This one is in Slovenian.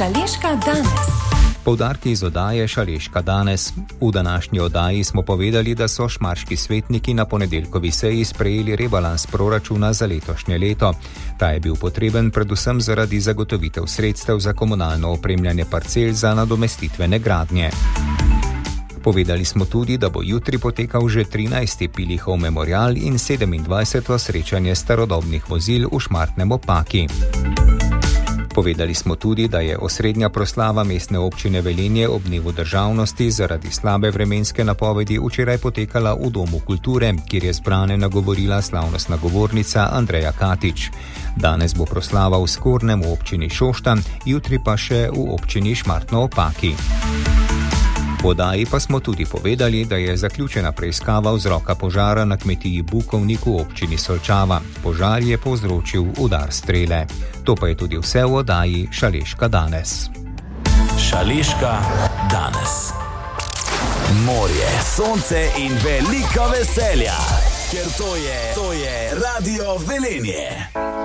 Šaleška danes. Poudarki iz oddaje Šaleška danes. V današnji oddaji smo povedali, da so šmarški svetniki na ponedeljkovi seji sprejeli rebalans proračuna za letošnje leto. Ta je bil potreben predvsem zaradi zagotovitev sredstev za komunalno opremljanje parcel za nadomestitvene gradnje. Povedali smo tudi, da bo jutri potekal že 13. Pilihov memorial in 27. srečanje starodobnih vozil v Šmartnem ob Paki. Povedali smo tudi, da je osrednja proslava mestne občine Velenje ob dnevu državnosti zaradi slabe vremenske napovedi včeraj potekala v Domu kulture, kjer je zbrane nagovorila slavnostna govornica Andreja Katič. Danes bo proslava v Skornem v občini Šoštanj, jutri pa še v občini Šmartno ob Paki. V oddaji pa smo tudi povedali, da je zaključena preiskava vzroka požara na kmetiji Bukovnik v občini Solčava. Požar je povzročil udar strele. To pa je tudi vse v oddaji Šaleška danes. Šaleška danes. Morje, sonce in velika veselja. Ker to je Radio Velenje.